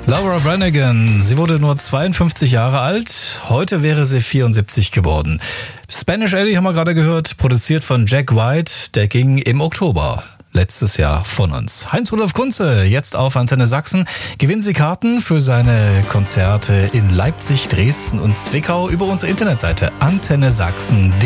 Laura Branigan, sie wurde nur 52 Jahre alt, heute wäre sie 74 geworden. Spanish Alley haben wir gerade gehört, produziert von Jack White, der ging im Oktober letztes Jahr von uns. Heinz-Rudolf Kunze, jetzt auf Antenne Sachsen. Gewinnen Sie Karten für seine Konzerte in Leipzig, Dresden und Zwickau über unsere Internetseite antennesachsen.de.